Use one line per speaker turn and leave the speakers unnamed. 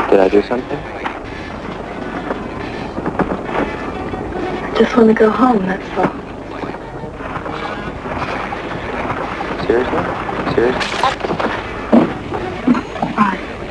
Did I do something?
I just want to go home, that's all.
Seriously? Seriously?